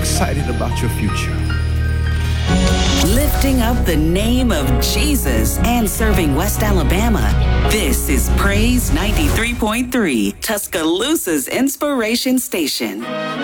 excited about your future. Lifting up the name of Jesus and serving West Alabama. This is Praise 93.3, Tuscaloosa's inspiration station.